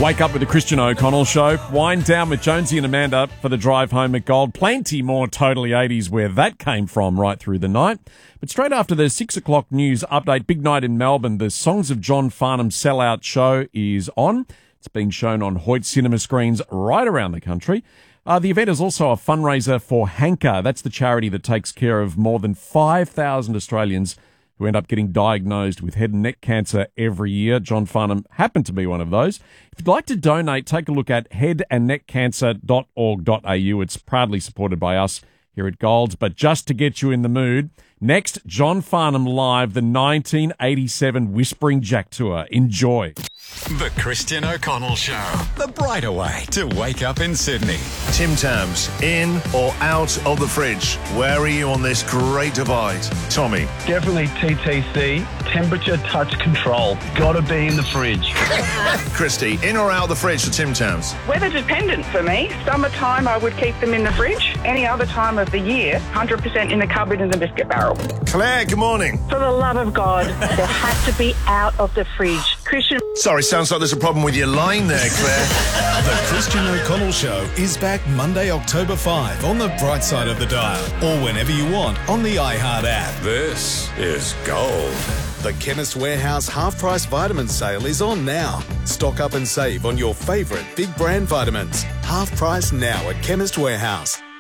Wake up with the Christian O'Connell Show. Wind down with Jonesy and Amanda for the drive home at Gold. Plenty more Totally 80s where that came from right through the night. But straight after the 6 o'clock news update, big night in Melbourne, the Songs of John Farnham sellout show is on. It's being shown on Hoyt cinema screens right around the country. The event is also a fundraiser for Hanker. That's the charity that takes care of more than 5,000 Australians who end up getting diagnosed with head and neck cancer every year. John Farnham happened to be one of those. If you'd like to donate, take a look at headandneckcancer.org.au. It's proudly supported by us here at Golds. But just to get you in the mood, next, John Farnham live, the 1987 Whispering Jack Tour. Enjoy. The Christian O'Connell Show. The brighter way to wake up in Sydney. Tim Tams, in or out of the fridge? Where are you on this great divide? Tommy. Definitely TTC, temperature touch control. Gotta be in the fridge. Christy, in or out of the fridge for Tim Tams? Weather dependent for me. Summertime, I would keep them in the fridge. Any other time of the year, 100% in the cupboard in the biscuit barrel. Claire, good morning. For the love of God, they have to be out of the fridge. Christian. Sorry, sounds like there's a problem with your line there, Claire. The Christian O'Connell Show is back Monday, October 5 on the bright side of the dial, or whenever you want on the iHeart app. This is Gold. The Chemist Warehouse half-price vitamin sale is on now. Stock up and save on your favourite big brand vitamins. Half price now at Chemist Warehouse.